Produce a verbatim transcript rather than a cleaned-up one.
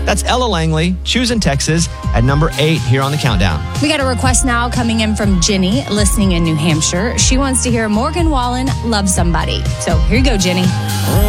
That's Ella Langley, Choosing Texas, at number eight here on the countdown. We got a request now coming in from Jenny, listening in New Hampshire. She wants to hear Morgan Wallen, Love Somebody. So here you go, Jenny.